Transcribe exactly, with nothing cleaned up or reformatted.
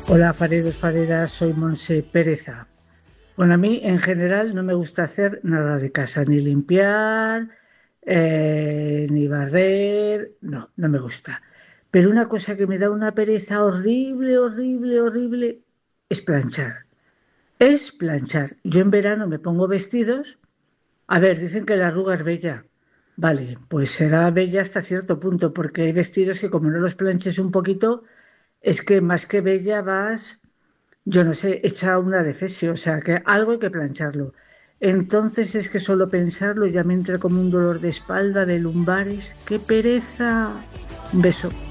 Hola, fareros, fareras, soy Monse Pereza. Bueno, a mí en general no me gusta hacer nada de casa, ni limpiar, eh, ni barrer, no, no me gusta. Pero una cosa que me da una pereza horrible, horrible, horrible, es planchar. Es planchar. Yo en verano me pongo vestidos. A ver, dicen que la arruga es bella. Vale, pues será bella hasta cierto punto, porque hay vestidos que como no los planches un poquito, es que más que bella vas, yo no sé, hecha una defesio, o sea, que algo hay que plancharlo. Entonces es que solo pensarlo ya me entra como un dolor de espalda, de lumbares. ¡Qué pereza! Un beso.